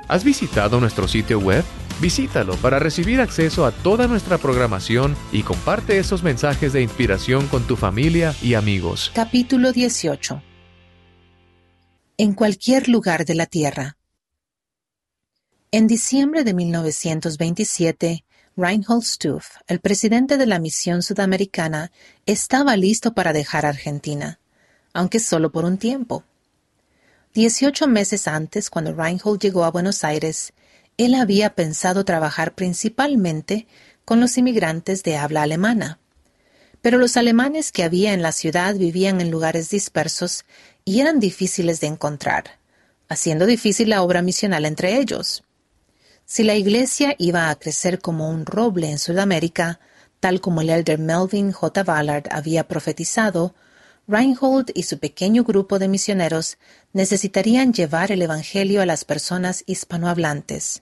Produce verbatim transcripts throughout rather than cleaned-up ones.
¿Has visitado nuestro sitio web? Visítalo para recibir acceso a toda nuestra programación y comparte esos mensajes de inspiración con tu familia y amigos. Capítulo dieciocho. En cualquier lugar de la Tierra. En diciembre de mil novecientos veintisiete, Reinhold Stuffe, el presidente de la misión sudamericana, estaba listo para dejar Argentina, aunque solo por un tiempo. Dieciocho meses antes, cuando Reinhold llegó a Buenos Aires, él había pensado trabajar principalmente con los inmigrantes de habla alemana. Pero los alemanes que había en la ciudad vivían en lugares dispersos y eran difíciles de encontrar, haciendo difícil la obra misional entre ellos. Si la iglesia iba a crecer como un roble en Sudamérica, tal como el elder Melvin J. Ballard había profetizado, Reinhold y su pequeño grupo de misioneros necesitarían llevar el evangelio a las personas hispanohablantes.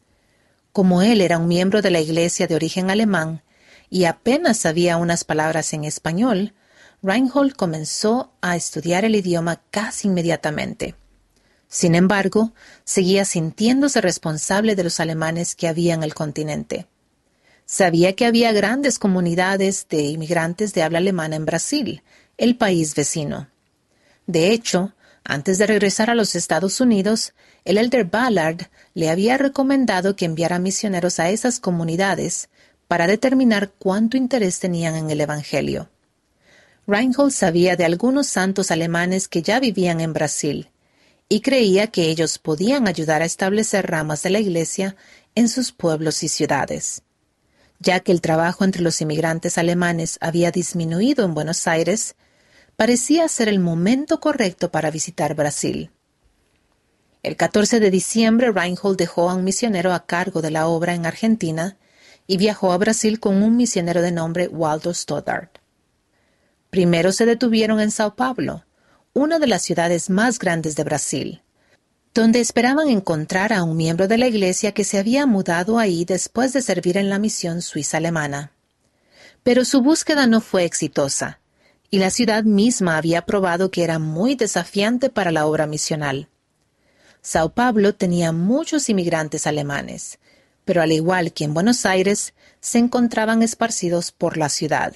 Como él era un miembro de la iglesia de origen alemán y apenas sabía unas palabras en español, Reinhold comenzó a estudiar el idioma casi inmediatamente. Sin embargo, seguía sintiéndose responsable de los alemanes que había en el continente. Sabía que había grandes comunidades de inmigrantes de habla alemana en Brasil, el país vecino. De hecho, antes de regresar a los Estados Unidos, el elder Ballard le había recomendado que enviara misioneros a esas comunidades para determinar cuánto interés tenían en el Evangelio. Reinhold sabía de algunos santos alemanes que ya vivían en Brasil y creía que ellos podían ayudar a establecer ramas de la iglesia en sus pueblos y ciudades. Ya que el trabajo entre los inmigrantes alemanes había disminuido en Buenos Aires, parecía ser el momento correcto para visitar Brasil. El catorce de diciembre, Reinhold dejó a un misionero a cargo de la obra en Argentina y viajó a Brasil con un misionero de nombre Waldo Stoddard. Primero se detuvieron en Sao Paulo, una de las ciudades más grandes de Brasil, donde esperaban encontrar a un miembro de la iglesia que se había mudado ahí después de servir en la misión suiza-alemana. Pero su búsqueda no fue exitosa, y la ciudad misma había probado que era muy desafiante para la obra misional. Sao Paulo tenía muchos inmigrantes alemanes, pero al igual que en Buenos Aires, se encontraban esparcidos por la ciudad.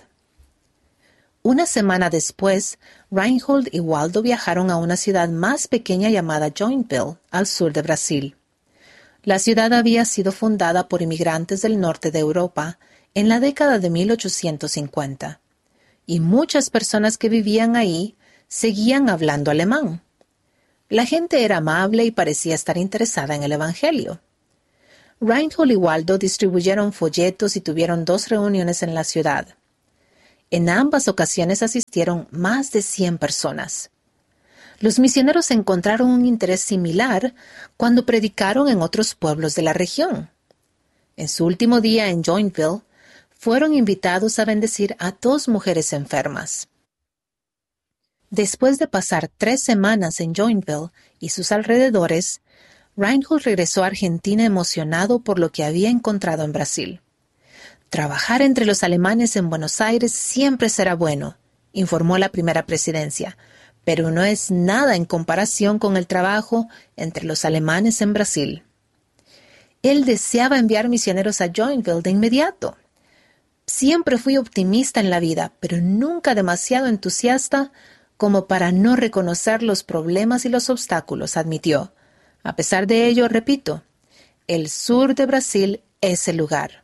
Una semana después, Reinhold y Waldo viajaron a una ciudad más pequeña llamada Joinville, al sur de Brasil. La ciudad había sido fundada por inmigrantes del norte de Europa en la década de mil ochocientos cincuenta. Y muchas personas que vivían ahí seguían hablando alemán. La gente era amable y parecía estar interesada en el Evangelio. Reinhold y Waldo distribuyeron folletos y tuvieron dos reuniones en la ciudad. En ambas ocasiones asistieron más de cien personas. Los misioneros encontraron un interés similar cuando predicaron en otros pueblos de la región. En su último día en Joinville, fueron invitados a bendecir a dos mujeres enfermas. Después de pasar tres semanas en Joinville y sus alrededores, Reinhold regresó a Argentina emocionado por lo que había encontrado en Brasil. Trabajar entre los alemanes en Buenos Aires siempre será bueno, informó la primera presidencia, pero no es nada en comparación con el trabajo entre los alemanes en Brasil. Él deseaba enviar misioneros a Joinville de inmediato. Siempre fui optimista en la vida, pero nunca demasiado entusiasta como para no reconocer los problemas y los obstáculos, admitió. A pesar de ello, repito, el sur de Brasil es el lugar.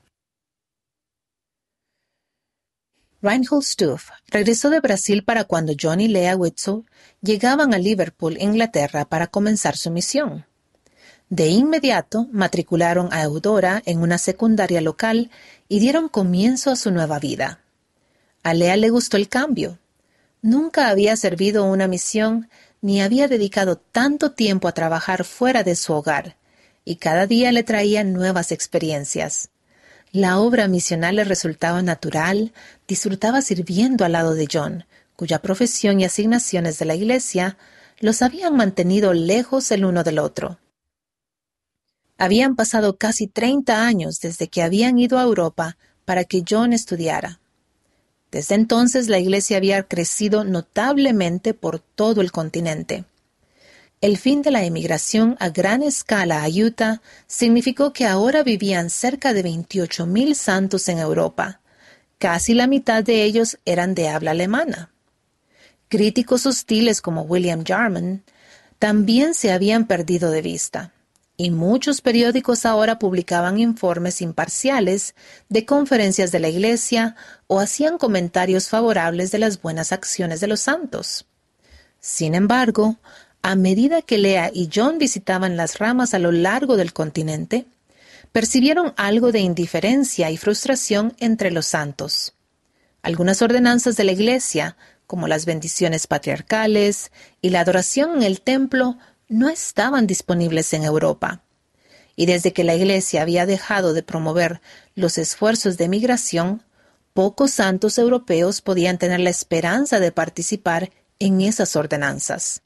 Reinhold Stuffe regresó de Brasil para cuando John y Leah Widtsoe llegaban a Liverpool, Inglaterra, para comenzar su misión. De inmediato matricularon a Eudora en una secundaria local y dieron comienzo a su nueva vida. A Leah le gustó el cambio. Nunca había servido una misión ni había dedicado tanto tiempo a trabajar fuera de su hogar, y cada día le traía nuevas experiencias. La obra misional le resultaba natural, disfrutaba sirviendo al lado de John, cuya profesión y asignaciones de la iglesia los habían mantenido lejos el uno del otro. Habían pasado casi treinta años desde que habían ido a Europa para que John estudiara. Desde entonces la iglesia había crecido notablemente por todo el continente. El fin de la emigración a gran escala a Utah significó que ahora vivían cerca de veintiocho mil santos en Europa. Casi la mitad de ellos eran de habla alemana. Críticos hostiles como William Jarman también se habían perdido de vista, y muchos periódicos ahora publicaban informes imparciales de conferencias de la Iglesia o hacían comentarios favorables de las buenas acciones de los santos. Sin embargo, a medida que Leah y John visitaban las ramas a lo largo del continente, percibieron algo de indiferencia y frustración entre los santos. Algunas ordenanzas de la Iglesia, como las bendiciones patriarcales y la adoración en el templo, no estaban disponibles en Europa. Y desde que la Iglesia había dejado de promover los esfuerzos de migración, pocos santos europeos podían tener la esperanza de participar en esas ordenanzas.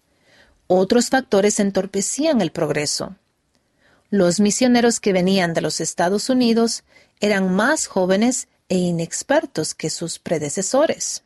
Otros factores entorpecían el progreso. Los misioneros que venían de los Estados Unidos eran más jóvenes e inexpertos que sus predecesores.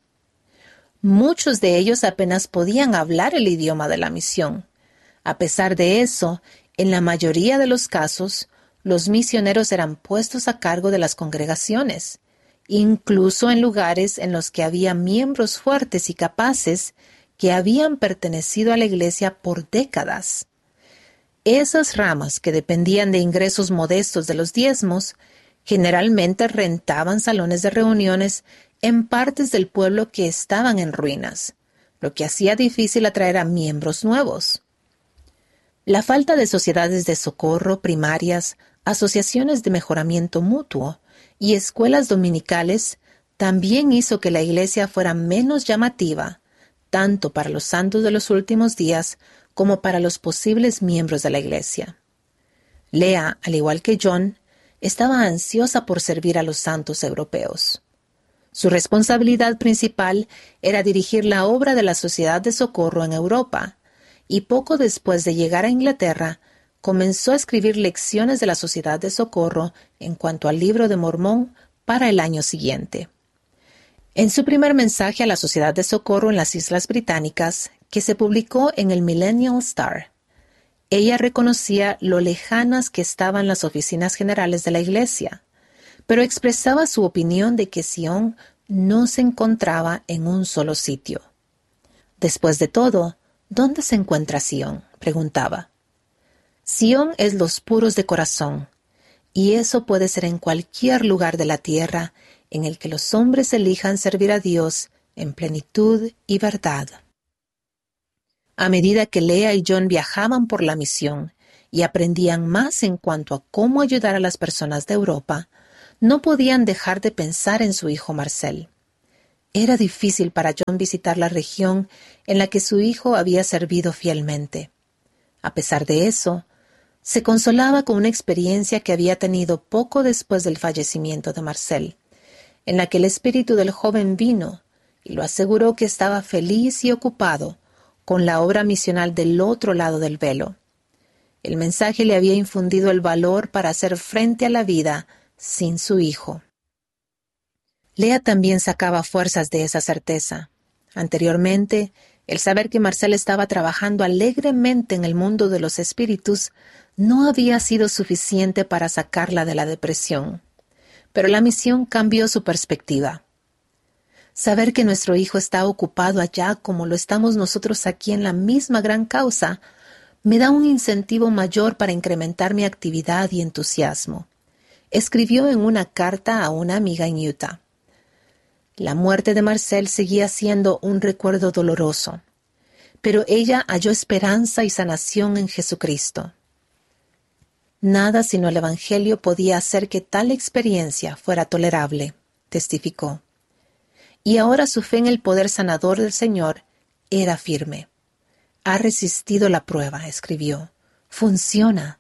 Muchos de ellos apenas podían hablar el idioma de la misión. A pesar de eso, en la mayoría de los casos, los misioneros eran puestos a cargo de las congregaciones, incluso en lugares en los que había miembros fuertes y capaces que habían pertenecido a la Iglesia por décadas. Esas ramas que dependían de ingresos modestos de los diezmos, generalmente rentaban salones de reuniones en partes del pueblo que estaban en ruinas, lo que hacía difícil atraer a miembros nuevos. La falta de sociedades de socorro primarias, asociaciones de mejoramiento mutuo y escuelas dominicales también hizo que la Iglesia fuera menos llamativa, tanto para los santos de los últimos días como para los posibles miembros de la Iglesia. Leah, al igual que John, estaba ansiosa por servir a los santos europeos. Su responsabilidad principal era dirigir la obra de la Sociedad de Socorro en Europa, y poco después de llegar a Inglaterra, comenzó a escribir lecciones de la Sociedad de Socorro en cuanto al Libro de Mormón para el año siguiente. En su primer mensaje a la Sociedad de Socorro en las Islas Británicas, que se publicó en el Millennial Star, ella reconocía lo lejanas que estaban las oficinas generales de la Iglesia, pero expresaba su opinión de que Sion no se encontraba en un solo sitio. Después de todo, ¿dónde se encuentra Sion?, preguntaba. Sion es los puros de corazón, y eso puede ser en cualquier lugar de la tierra en el que los hombres elijan servir a Dios en plenitud y verdad. A medida que Leah y John viajaban por la misión y aprendían más en cuanto a cómo ayudar a las personas de Europa, no podían dejar de pensar en su hijo Marcel. Era difícil para John visitar la región en la que su hijo había servido fielmente. A pesar de eso, se consolaba con una experiencia que había tenido poco después del fallecimiento de Marcel, en la que el espíritu del joven vino y lo aseguró que estaba feliz y ocupado con la obra misional del otro lado del velo. El mensaje le había infundido el valor para hacer frente a la vida sin su hijo. Leah también sacaba fuerzas de esa certeza. Anteriormente, el saber que Marcel estaba trabajando alegremente en el mundo de los espíritus no había sido suficiente para sacarla de la depresión. Pero la misión cambió su perspectiva. Saber que nuestro hijo está ocupado allá como lo estamos nosotros aquí en la misma gran causa, me da un incentivo mayor para incrementar mi actividad y entusiasmo, escribió en una carta a una amiga en Utah. La muerte de Marcel seguía siendo un recuerdo doloroso, pero ella halló esperanza y sanación en Jesucristo. Nada sino el Evangelio podía hacer que tal experiencia fuera tolerable, testificó. Y ahora su fe en el poder sanador del Señor era firme. Ha resistido la prueba, escribió. Funciona.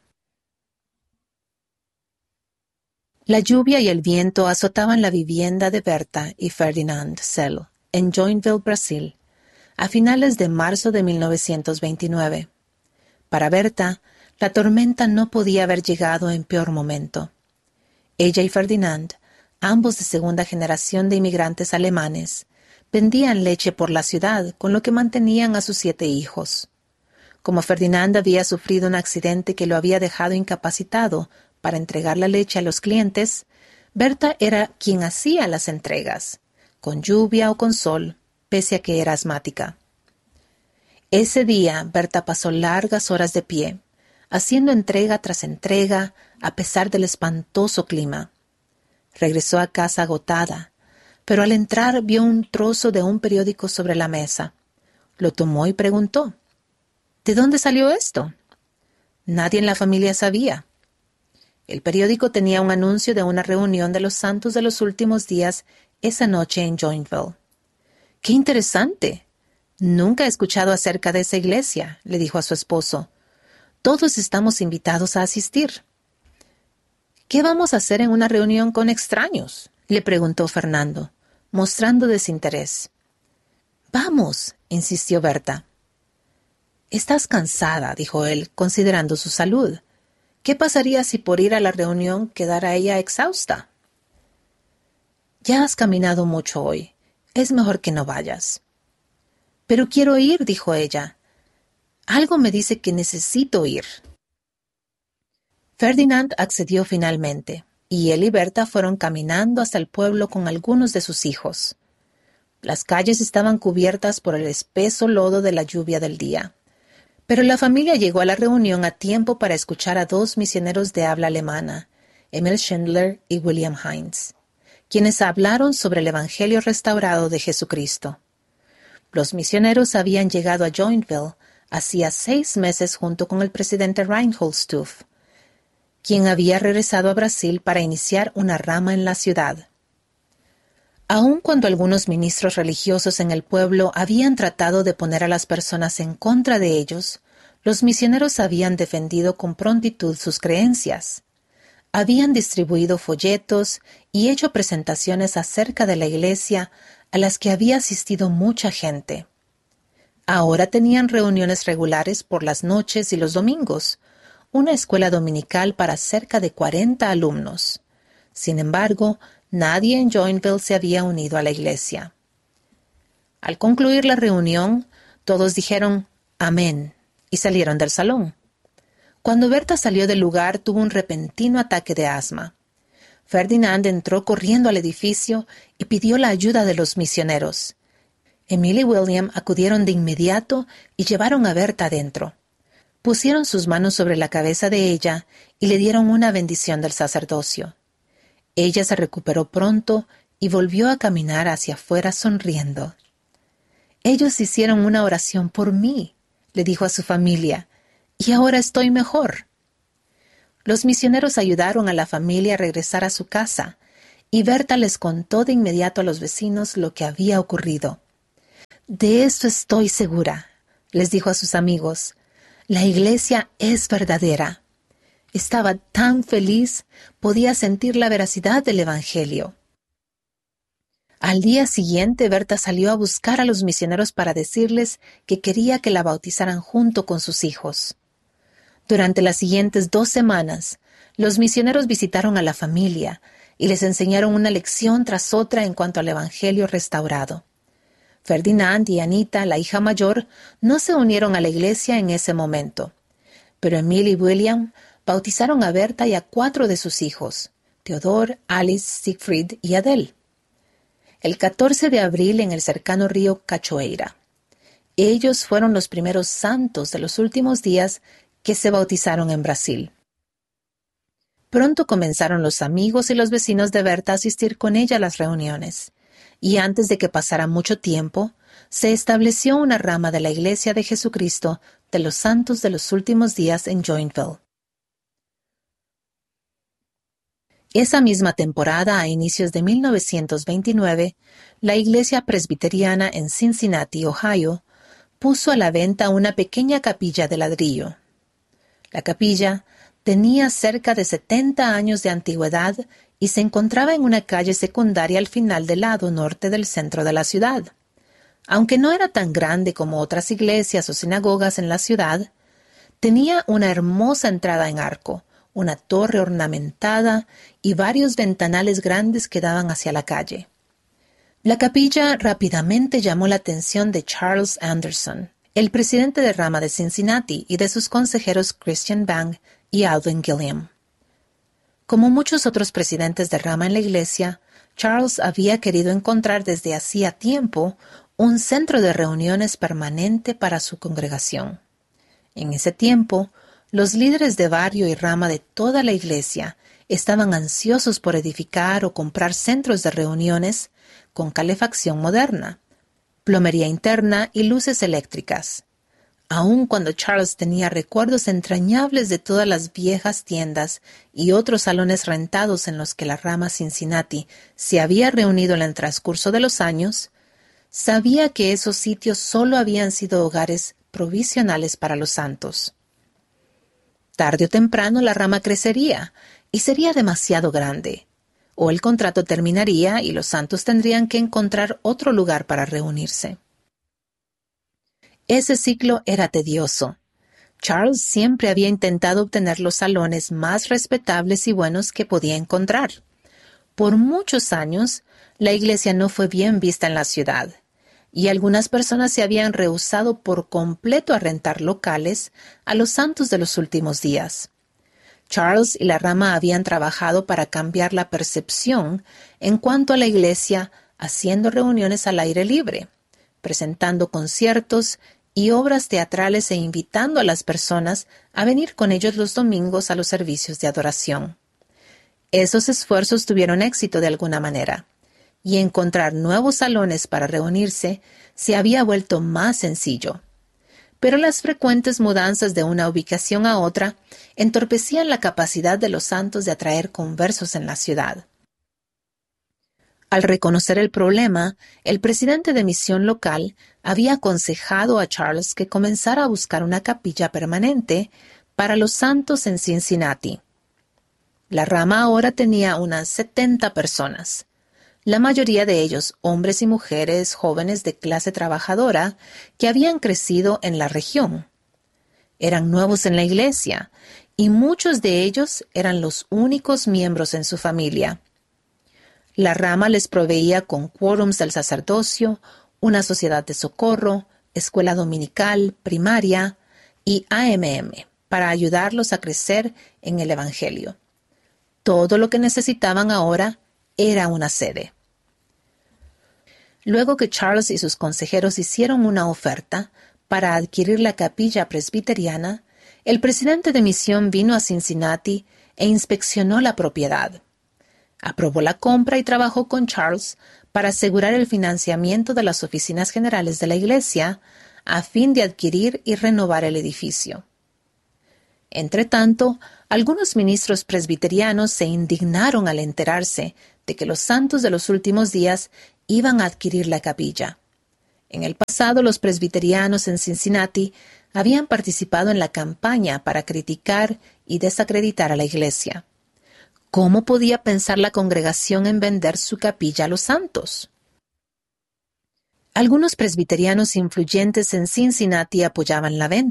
La lluvia y el viento azotaban la vivienda de Berta y Ferdinand Sell en Joinville, Brasil, a finales de marzo de mil novecientos veintinueve. Para Berta, la tormenta no podía haber llegado en peor momento. Ella y Ferdinand, ambos de segunda generación de inmigrantes alemanes, vendían leche por la ciudad, con lo que mantenían a sus siete hijos. Como Ferdinand había sufrido un accidente que lo había dejado incapacitado para entregar la leche a los clientes, Berta era quien hacía las entregas, con lluvia o con sol, pese a que era asmática. Ese día, Berta pasó largas horas de pie, haciendo entrega tras entrega, a pesar del espantoso clima. Regresó a casa agotada, pero al entrar vio un trozo de un periódico sobre la mesa. Lo tomó y preguntó: ¿de dónde salió esto? Nadie en la familia sabía. El periódico tenía un anuncio de una reunión de los santos de los últimos días esa noche en Joinville. ¡Qué interesante! Nunca he escuchado acerca de esa iglesia, le dijo a su esposo. Todos estamos invitados a asistir. ¿Qué vamos a hacer en una reunión con extraños?, le preguntó Fernando, mostrando desinterés. Vamos, insistió Berta. Estás cansada, dijo él, considerando su salud. ¿Qué pasaría si por ir a la reunión quedara ella exhausta? Ya has caminado mucho hoy. Es mejor que no vayas. Pero quiero ir, dijo ella. Algo me dice que necesito ir. Ferdinand accedió finalmente, y él y Berta fueron caminando hasta el pueblo con algunos de sus hijos. Las calles estaban cubiertas por el espeso lodo de la lluvia del día. Pero la familia llegó a la reunión a tiempo para escuchar a dos misioneros de habla alemana, Emil Schindler y William Heinz, quienes hablaron sobre el Evangelio restaurado de Jesucristo. Los misioneros habían llegado a Joinville hacía seis meses junto con el presidente Reinhold Stauff, quien había regresado a Brasil para iniciar una rama en la ciudad. Aun cuando algunos ministros religiosos en el pueblo habían tratado de poner a las personas en contra de ellos, los misioneros habían defendido con prontitud sus creencias. Habían distribuido folletos y hecho presentaciones acerca de la iglesia a las que había asistido mucha gente. Ahora tenían reuniones regulares por las noches y los domingos, una escuela dominical para cerca de cuarenta alumnos. Sin embargo, nadie en Joinville se había unido a la iglesia. Al concluir la reunión, todos dijeron «Amén» y salieron del salón. Cuando Berta salió del lugar, tuvo un repentino ataque de asma. Ferdinand entró corriendo al edificio y pidió la ayuda de los misioneros. Emil y William acudieron de inmediato y llevaron a Berta adentro. Pusieron sus manos sobre la cabeza de ella y le dieron una bendición del sacerdocio. Ella se recuperó pronto y volvió a caminar hacia afuera sonriendo. «Ellos hicieron una oración por mí», le dijo a su familia, «y ahora estoy mejor». Los misioneros ayudaron a la familia a regresar a su casa, y Berta les contó de inmediato a los vecinos lo que había ocurrido. «De esto estoy segura», les dijo a sus amigos. «La iglesia es verdadera». Estaba tan feliz, podía sentir la veracidad del Evangelio. Al día siguiente, Berta salió a buscar a los misioneros para decirles que quería que la bautizaran junto con sus hijos. Durante las siguientes dos semanas, los misioneros visitaron a la familia y les enseñaron una lección tras otra en cuanto al Evangelio restaurado. Ferdinand y Anita, la hija mayor, no se unieron a la iglesia en ese momento, pero Emil y William bautizaron a Berta y a cuatro de sus hijos, Theodor, Alice, Siegfried y Adele, el catorce de abril en el cercano río Cachoeira. Ellos fueron los primeros santos de los últimos días que se bautizaron en Brasil. Pronto comenzaron los amigos y los vecinos de Berta a asistir con ella a las reuniones, y antes de que pasara mucho tiempo, se estableció una rama de la Iglesia de Jesucristo de los Santos de los Últimos Días en Joinville. Esa misma temporada, a inicios de mil novecientos veintinueve, la Iglesia Presbiteriana en Cincinnati, Ohio, puso a la venta una pequeña capilla de ladrillo. La capilla tenía cerca de setenta años de antigüedad y se encontraba en una calle secundaria al final del lado norte del centro de la ciudad. Aunque no era tan grande como otras iglesias o sinagogas en la ciudad, tenía una hermosa entrada en arco, una torre ornamentada y varios ventanales grandes que daban hacia la calle. La capilla rápidamente llamó la atención de Charles Anderson, el presidente de rama de Cincinnati y de sus consejeros Christian Bang y Alvin Gilliam. Como muchos otros presidentes de rama en la iglesia, Charles había querido encontrar desde hacía tiempo un centro de reuniones permanente para su congregación. En ese tiempo, los líderes de barrio y rama de toda la iglesia estaban ansiosos por edificar o comprar centros de reuniones con calefacción moderna, plomería interna y luces eléctricas. Aun cuando Charles tenía recuerdos entrañables de todas las viejas tiendas y otros salones rentados en los que la rama Cincinnati se había reunido en el transcurso de los años, sabía que esos sitios solo habían sido hogares provisionales para los santos. Tarde o temprano la rama crecería y sería demasiado grande, o el contrato terminaría y los santos tendrían que encontrar otro lugar para reunirse. Ese ciclo era tedioso. Charles siempre había intentado obtener los salones más respetables y buenos que podía encontrar. Por muchos años, la iglesia no fue bien vista en la ciudad, y algunas personas se habían rehusado por completo a rentar locales a los santos de los últimos días. Charles y la rama habían trabajado para cambiar la percepción en cuanto a la iglesia, haciendo reuniones al aire libre, presentando conciertos y obras teatrales e invitando a las personas a venir con ellos los domingos a los servicios de adoración. Esos esfuerzos tuvieron éxito de alguna manera, y encontrar nuevos salones para reunirse se había vuelto más sencillo. Pero las frecuentes mudanzas de una ubicación a otra entorpecían la capacidad de los santos de atraer conversos en la ciudad. Al reconocer el problema, el presidente de misión local había aconsejado a Charles que comenzara a buscar una capilla permanente para los santos en Cincinnati. La rama ahora tenía unas setenta personas, la mayoría de ellos hombres y mujeres jóvenes de clase trabajadora que habían crecido en la región. Eran nuevos en la iglesia y muchos de ellos eran los únicos miembros en su familia. La rama les proveía con quórums del sacerdocio, una sociedad de socorro, escuela dominical, primaria y A M M para ayudarlos a crecer en el Evangelio. Todo lo que necesitaban ahora era una sede. Luego que Charles y sus consejeros hicieron una oferta para adquirir la capilla presbiteriana, el presidente de misión vino a Cincinnati e inspeccionó la propiedad. Aprobó la compra y trabajó con Charles para asegurar el financiamiento de las oficinas generales de la iglesia a fin de adquirir y renovar el edificio. Entretanto, algunos ministros presbiterianos se indignaron al enterarse de que los santos de los últimos días iban a adquirir la capilla. En el pasado, los presbiterianos en Cincinnati habían participado en la campaña para criticar y desacreditar a la iglesia. ¿Cómo podía pensar la congregación en vender su capilla a los santos? Algunos presbiterianos influyentes en Cincinnati apoyaban la venta.